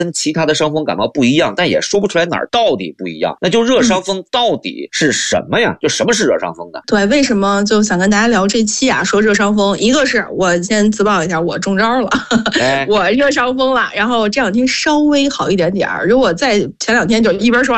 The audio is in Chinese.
跟其他的伤风感冒不一样，但也说不出来哪儿到底不一样。那就热伤风到底是什么呀？就什么是热伤风呢？ 对，为什么就想跟大家聊这期啊？说热伤风，一个是我先自曝一下，我中招了，我热伤风了，然后这两天稍微好一点点，如果在前两天就一边说